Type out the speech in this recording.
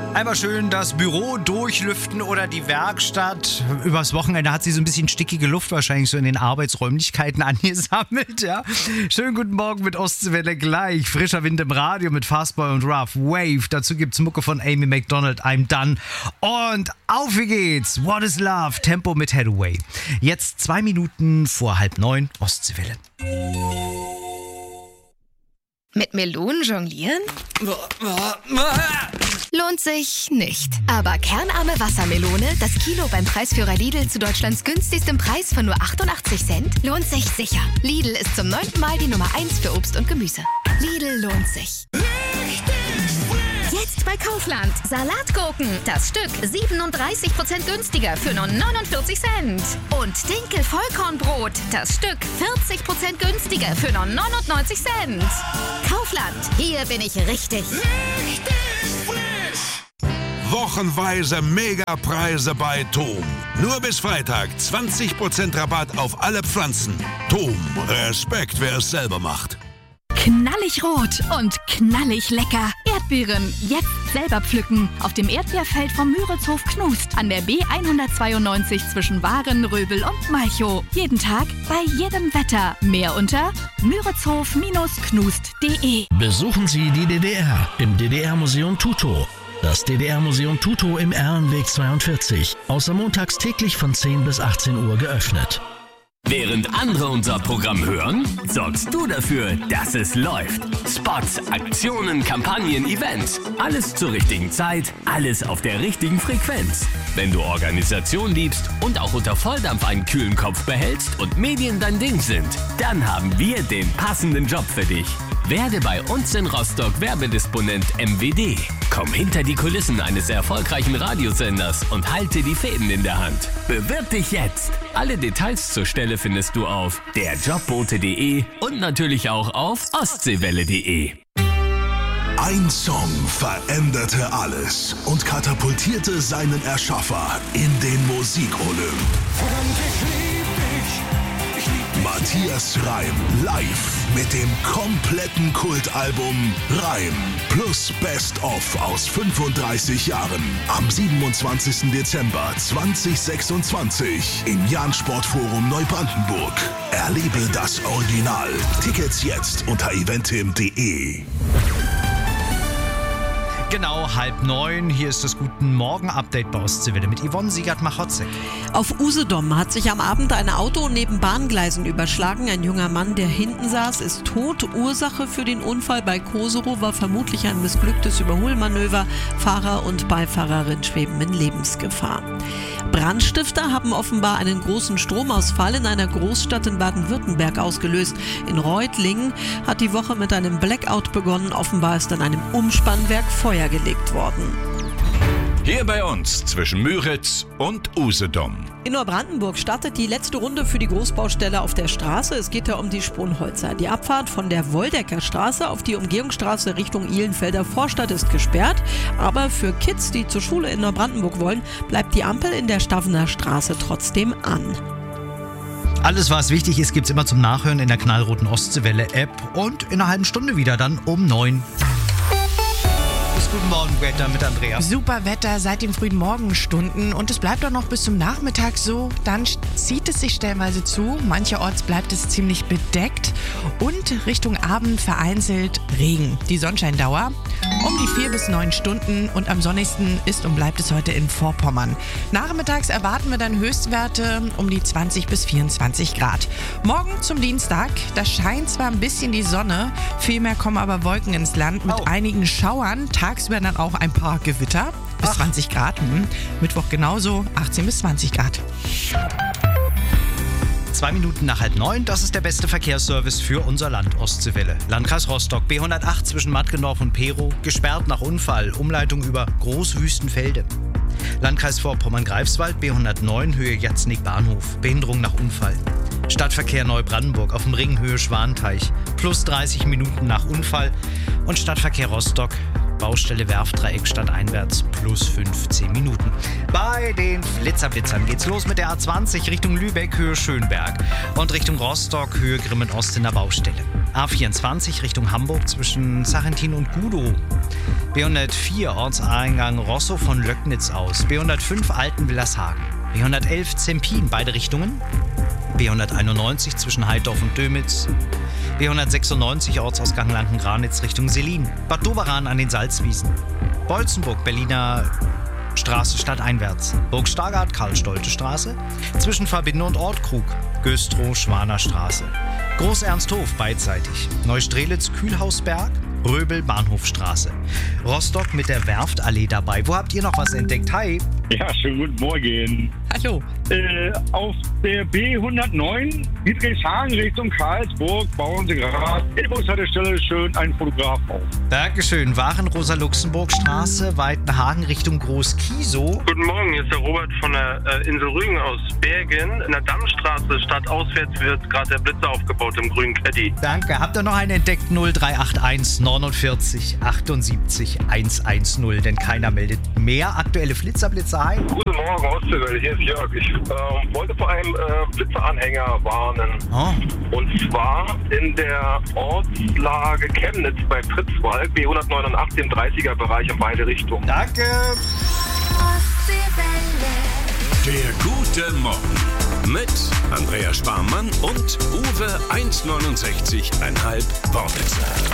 Einmal schön das Büro durchlüften oder die Werkstatt. Übers Wochenende hat sie so ein bisschen stickige Luft wahrscheinlich so in den Arbeitsräumlichkeiten angesammelt, ja. Schönen guten Morgen mit Ostseewelle gleich. Frischer Wind im Radio mit Fastboy und Rough Wave. Dazu gibt's Mucke von Amy McDonald, I'm Done. Und auf wie geht's. What is Love? Tempo mit Hathaway. Jetzt 2 Minuten vor 8:30 Ostseewelle. Mit Melonen jonglieren? Lohnt sich nicht. Aber kernarme Wassermelone, das Kilo beim Preisführer Lidl zu Deutschlands günstigstem Preis von nur 88 Cent, lohnt sich sicher. Lidl ist zum 9. Mal die Nummer 1 für Obst und Gemüse. Lidl lohnt sich. Jetzt bei Kaufland. Salatgurken. Das Stück 37% günstiger für nur 49 Cent. Und Dinkel Vollkornbrot. Das Stück 40% günstiger für nur 99 Cent. Kaufland. Hier bin ich richtig. Wochenweise Megapreise bei Tom. Nur bis Freitag 20% Rabatt auf alle Pflanzen. Tom, Respekt, wer es selber macht. Knallig rot und knallig lecker. Erdbeeren jetzt selber pflücken. Auf dem Erdbeerfeld vom Müritzhof Knust an der B192 zwischen Waren, Röbel und Malchow. Jeden Tag, bei jedem Wetter. Mehr unter müritzhof-knust.de. Besuchen Sie die DDR im DDR-Museum Tutow. Das DDR-Museum Tutow im Erlenweg 42. Außer montags täglich von 10 bis 18 Uhr geöffnet. Während andere unser Programm hören, sorgst du dafür, dass es läuft. Spots, Aktionen, Kampagnen, Events. Alles zur richtigen Zeit, alles auf der richtigen Frequenz. Wenn du Organisation liebst und auch unter Volldampf einen kühlen Kopf behältst und Medien dein Ding sind, dann haben wir den passenden Job für dich. Werde bei uns in Rostock Werbedisponent MWD. Komm hinter die Kulissen eines erfolgreichen Radiosenders und halte die Fäden in der Hand. Bewirb dich jetzt. Alle Details zur Stelle findest du auf derjobbote.de und natürlich auch auf ostseewelle.de. Ein Song veränderte alles und katapultierte seinen Erschaffer in den Musikolymp. Matthias Reim live mit dem kompletten Kultalbum Reim plus Best of aus 35 Jahren am 27. Dezember 2026 im Jahn-Sportforum Neubrandenburg. Erlebe das Original. Tickets jetzt unter eventim.de. Genau, 8:30. Hier ist das Guten Morgen-Update bei Ostseewelle mit Yvonne Siegert-Machotzek. Auf Usedom hat sich am Abend ein Auto neben Bahngleisen überschlagen. Ein junger Mann, der hinten saß, ist tot. Ursache für den Unfall bei Koserow war vermutlich ein missglücktes Überholmanöver. Fahrer und Beifahrerin schweben in Lebensgefahr. Brandstifter haben offenbar einen großen Stromausfall in einer Großstadt in Baden-Württemberg ausgelöst. In Reutlingen hat die Woche mit einem Blackout begonnen. Offenbar ist an einem Umspannwerk Feuer gelegt worden. Hier bei uns zwischen Müritz und Usedom. In Neubrandenburg startet die letzte Runde für die Großbaustelle auf der Straße. Es geht ja um die Sponholzer. Die Abfahrt von der Woldecker Straße auf die Umgehungsstraße Richtung Ihlenfelder Vorstadt ist gesperrt. Aber für Kids, die zur Schule in Neubrandenburg wollen, bleibt die Ampel in der Stavener Straße trotzdem an. Alles, was wichtig ist, gibt's immer zum Nachhören in der knallroten Ostseewelle-App und in einer halben Stunde wieder dann um 9. Guten Morgen, Wetter mit Andrea. Super Wetter seit den frühen Morgenstunden und es bleibt auch noch bis zum Nachmittag so. Dann zieht es sich stellenweise zu. Mancherorts bleibt es ziemlich bedeckt und Richtung Abend vereinzelt Regen. Die Sonnenscheindauer um die 4 bis 9 Stunden und am sonnigsten ist und bleibt es heute in Vorpommern. Nachmittags erwarten wir dann Höchstwerte um die 20 bis 24 Grad. Morgen zum Dienstag, da scheint zwar ein bisschen die Sonne, vielmehr kommen aber Wolken ins Land mit einigen Schauern. Tagsüber dann auch ein paar Gewitter bis 20 Grad. Mittwoch genauso 18 bis 20 Grad. 2 Minuten nach 8:30, das ist der beste Verkehrsservice für unser Land Ostseewelle. Landkreis Rostock, B108 zwischen Mattgendorf und Perow, gesperrt nach Unfall, Umleitung über Großwüstenfelde. Landkreis Vorpommern-Greifswald, B109, Höhe Jatznig Bahnhof, Behinderung nach Unfall. Stadtverkehr Neubrandenburg auf dem Ring Höhe Schwanteich, plus 30 Minuten nach Unfall. Und Stadtverkehr Rostock, Baustelle Werftdreieck stadteinwärts plus 15 Minuten. Bei den Blitzern geht's los mit der A20 Richtung Lübeck, Höhe Schönberg und Richtung Rostock, Höhe Grimmen-Ost in der Baustelle. A24 Richtung Hamburg zwischen Sarrentin und Gudow. B104 Ortseingang Rosso von Löcknitz aus. B105 Altenwillershagen. B111 Zempin, beide Richtungen. B191 zwischen Heidorf und Dömitz. B196 Ortsausgang Lanken-Granitz Richtung Selin. Bad Doberan an den Salzwiesen. Bolzenburg, Berliner Straße stadteinwärts. Burg Stargard, Karl-Stolte-Straße. Zwischen Verbinde und Ortkrug. Göstrow, Schwaner Straße. Groß-Ernsthof beidseitig. Neustrelitz, Kühlhausberg. Röbel, Bahnhofstraße. Rostock mit der Werftallee dabei. Wo habt ihr noch was entdeckt? Hi. Ja, schönen guten Morgen. Hallo. Auf der B109 Friedrichshagen Richtung Karlsburg bauen sie gerade in der Bushaltestelle schön einen Fotograf auf. Dankeschön. Waren-Rosa-Luxemburg-Straße, Weitenhagen Richtung Groß-Kiesow. Guten Morgen, hier ist der Robert von der Insel Rügen aus Bergen. In der Dammstraße stadtauswärts wird gerade der Blitzer aufgebaut im grünen Caddy. Danke. Habt ihr noch einen entdeckt? 0381 49 78 110, denn keiner meldet mehr. Aktuelle Blitzer ein. Guten Morgen, Ostseewelle, hier ist Jörg. Ich wollte vor einem Blitzeranhänger warnen. Oh. Und zwar in der Ortslage Chemnitz bei Pritzwalk, B189 im 30er-Bereich in beide Richtungen. Danke. Der gute Morgen mit Andreas Sparmann und Uwe 1,69,5 Wortwitze.